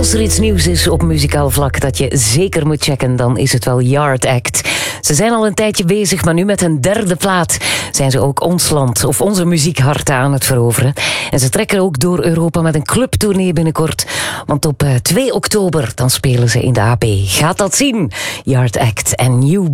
Als er iets nieuws is op muzikaal vlak dat je zeker moet checken, dan is het wel Yard Act. Ze zijn al een tijdje bezig, maar nu met een derde plaat zijn ze ook ons land of onze muziekharten aan het veroveren. En ze trekken ook door Europa met een clubtournee binnenkort. Want op 2 oktober dan spelen ze in de AB. Gaat dat zien? Yard Act en New